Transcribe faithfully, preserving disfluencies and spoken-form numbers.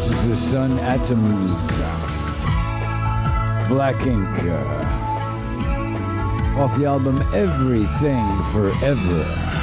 is the Sun Atoms. Black Ink. Uh, off the album Everything Forever.